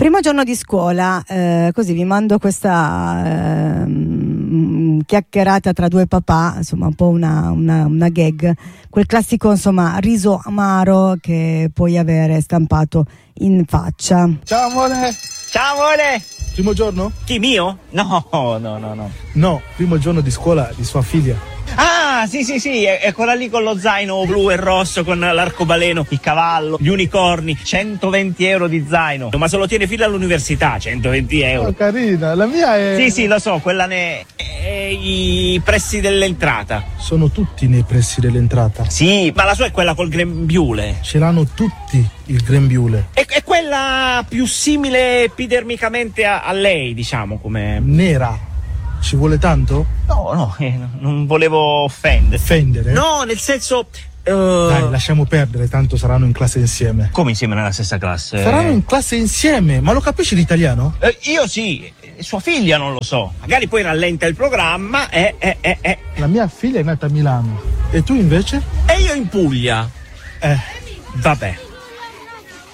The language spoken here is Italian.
Primo giorno di scuola, così vi mando questa chiacchierata tra due papà, insomma un po' una gag, quel classico insomma riso amaro che puoi avere stampato in faccia. Ciao amore! Ciao amore! Primo giorno? Chi, mio? No. No, primo giorno di scuola di sua figlia. Ah, sì, è quella lì con lo zaino blu e rosso, con l'arcobaleno, il cavallo, gli unicorni, 120 euro di zaino. Ma se lo tiene fino all'università, 120 euro. Oh, carina, la mia è... Sì, lo so, quella è i pressi dell'entrata. Sono tutti nei pressi dell'entrata. Sì, ma la sua è quella col grembiule. Ce l'hanno tutti il grembiule. È quella più simile epidermicamente a lei, diciamo, come... Nera. Ci vuole tanto? No, non volevo offendere. Offendere? No, nel senso... Dai, lasciamo perdere, tanto saranno in classe insieme. Come insieme nella stessa classe? Saranno in classe insieme, ma lo capisci l'italiano? Io sì, sua figlia non lo so. Magari poi rallenta il programma La mia figlia è nata a Milano. E tu invece? E io in Puglia. Vabbè.